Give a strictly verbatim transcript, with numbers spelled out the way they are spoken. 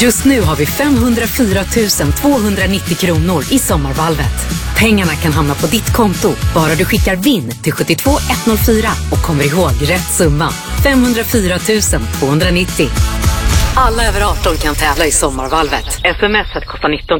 Just nu har vi femhundrafyra tusen tvåhundranittio kronor i sommarvalvet. Pengarna kan hamna på ditt konto, bara du skickar vinn till sju två ett noll fyra och kommer ihåg rätt summa. femhundrafyra tusen tvåhundranittio. Alla över arton kan tävla i sommarvalvet. Smset kostar nitton